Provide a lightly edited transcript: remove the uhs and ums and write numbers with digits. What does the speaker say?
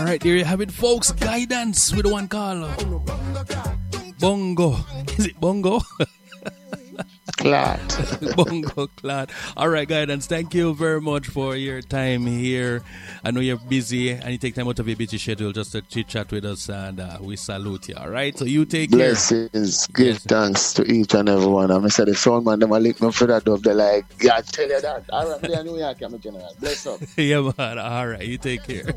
right, there you have it, folks. Guidance with one call. Bongo. Is it Bongo? Clad. Bongo Clad. All right, Guidance, thank you very much for your time here. I know you're busy and you take time out of your busy schedule just to chit chat with us, and we salute you. All right, so you take Blessings, care. give thanks to each and every one. I'm said the sound man, them a lick me for that dub. They're like, God tell you that. All right, me in New York, I'm a general. Bless up. Yeah, man. All right, you take care.